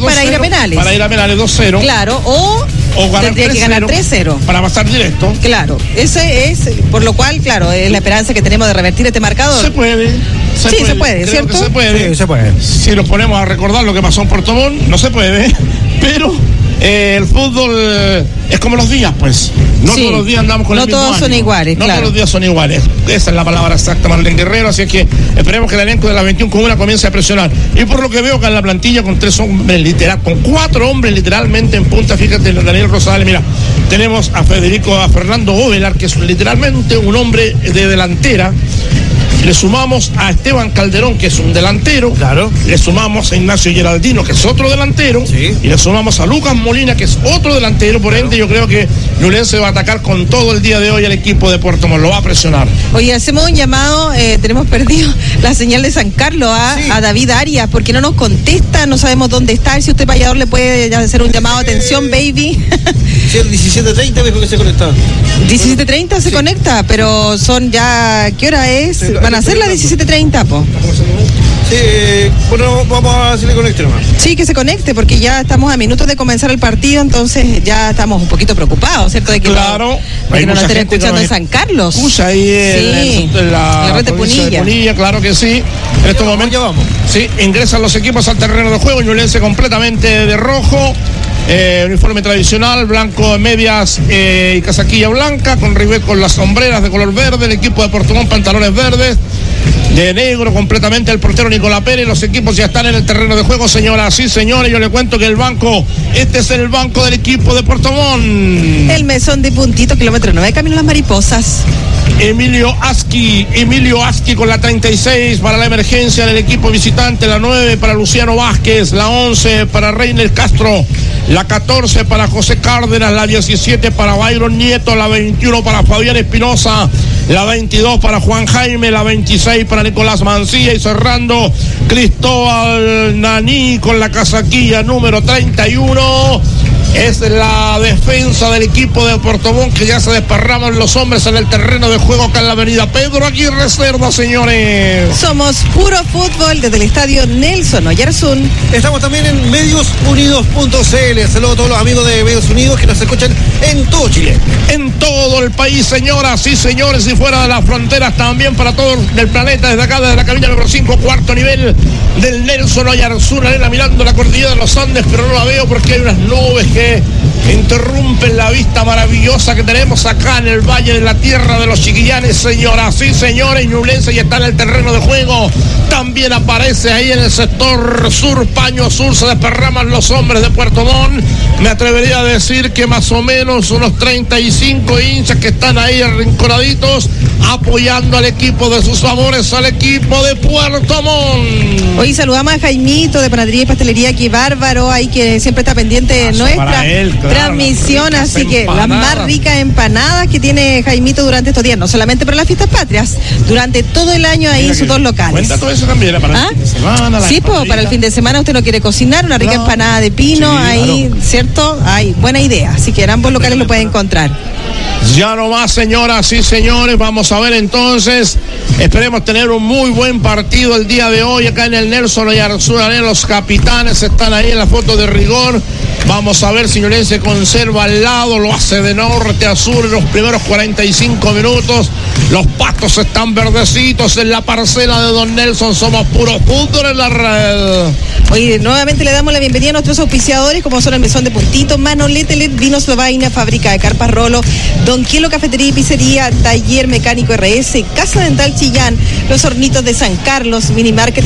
para ir a penales. Para ir a penales 2-0. Claro, o tendría que ganar 3-0. Para pasar directo. Claro, ese es, por lo cual, claro, es la esperanza que tenemos de revertir este marcador. Se puede. Se puede, creo ¿cierto? Que se puede. Sí, se puede. Si nos ponemos a recordar lo que pasó en Puerto Montt, no se puede, pero el fútbol es como los días, pues. No todos los días andamos con el mismo ánimo. No todos son iguales, No claro. todos los días son iguales. Esa es la palabra exacta, Marlene Guerrero. Así es que esperemos que el elenco de la 21 Comuna comience a presionar. Y por lo que veo que en la plantilla con 3 hombres literal, con 4 hombres literalmente en punta, fíjate, Daniel Rosales, mira, tenemos a Fernando Ovelar, que es literalmente un hombre de delantera. Le sumamos a Esteban Calderón, que es un delantero. Claro. Le sumamos a Ignacio Geraldino, que es otro delantero. Sí. Y le sumamos a Lucas Molina, que es otro delantero. Por ende, yo creo que Ñublense va a atacar con todo el día de hoy al equipo de Puerto Montt. Lo va a presionar. Oye, hacemos un llamado, tenemos perdido la señal de San Carlos a David Arias, porque no nos contesta, no sabemos dónde está. Si usted, payador, le puede hacer un llamado, atención, baby. Sí, el 17:30 dijo que se conectaba. 17:30 se conecta, pero son ya, ¿qué hora es? Sí, Van a ser las 17:30, po. Sí, bueno, vamos a hacerle conecte nomás. Sí, que se conecte, porque ya estamos a minutos de comenzar el partido, entonces ya estamos un poquito preocupados, ¿cierto? De que claro. de que no nos estén escuchando en San Carlos. Escucha ahí en la red de Punilla. Claro que sí. En estos momentos vamos. Sí, ingresan los equipos al terreno de juego. Ñublense completamente de rojo. Uniforme tradicional, blanco, medias y casaquilla blanca, con ribet con las sombreras de color verde. El equipo de Puerto Montt, pantalones verdes, de negro completamente el portero Nicolás Pérez. Los equipos ya están en el terreno de juego, señoras y señores. Yo le cuento que el banco, este es el banco del equipo de Puerto Montt. El mesón de Puntito, kilómetro 9, camino a las Mariposas. Emilio Aski con la 36 para la emergencia del equipo visitante, la 9 para Luciano Vázquez, la 11 para Reiner Castro, la 14 para José Cárdenas, la 17 para Byron Nieto, la 21 para Fabián Espinosa, la 22 para Juan Jaime, la 26 para Nicolás Mancilla, y cerrando Cristóbal Naní con la casaquilla número 31. Es la defensa del equipo de Puerto Montt, que ya se desparraman los hombres en el terreno de juego acá en la avenida Pedro Aguirre Cerda, señores. Somos puro fútbol desde el estadio Nelson Oyarzún. Estamos también en mediosunidos.cl. Saludos a todos los amigos de Medios Unidos que nos escuchan en todo Chile. En todo el país, señoras y señores, y fuera de las fronteras también para todo el planeta, desde acá, desde la cabina número 5, cuarto nivel del Nelson Oyarzún, arena, mirando la cordillera de los Andes, pero no la veo porque hay unas nubes que interrumpen la vista maravillosa que tenemos acá en el Valle de la Tierra de los Chiquillanes, señoras y señores. Ñublense ya está en el terreno de juego. También aparece ahí en el sector sur, paño sur, se desparraman los hombres de Puerto Montt. Me atrevería a decir que más o menos unos 35 hinchas que están ahí arrinconaditos apoyando al equipo de sus amores, al equipo de Puerto Montt. Hoy saludamos a Jaimito de Panadería y Pastelería, que bárbaro, ahí que siempre está pendiente de nuestra transmisión, así que las más ricas empanadas que tiene Jaimito durante estos días, no solamente para las fiestas patrias, durante todo el año ahí en sus 2 locales. Cuenta todo eso también para el fin de semana. Sí, pues para el fin de semana usted no quiere cocinar, una rica empanada de pino, sí, ahí, claro. ¿Cierto? Hay buena idea, así que en ambos locales lo puede encontrar. Ya no más, señoras y señores, vamos a ver entonces, esperemos tener un muy buen partido el día de hoy acá en el Nelson Oyarzún. Los capitanes están ahí en la foto de rigor. Vamos a ver si Ñublense conserva al lado, lo hace de norte a sur en los primeros 45 minutos. Los pastos están verdecitos en la parcela de Don Nelson. Somos puro fútbol en la red. Oye, nuevamente le damos la bienvenida a nuestros auspiciadores, como son el Mesón de Puntito, Manolete LED, Vinos Lovaina, Fábrica de Carpas Rolo, Don Quielo Cafetería y Pizzería, Taller Mecánico RS, Casa Dental Chillán, Los Hornitos de San Carlos, Mini Market